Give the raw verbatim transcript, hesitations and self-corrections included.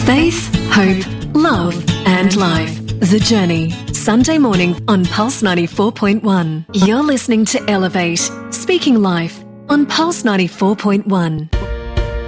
Faith, hope, love and life. The Journey. Sunday morning on Pulse ninety-four point one. You're listening to Elevate, speaking life on Pulse ninety-four point one.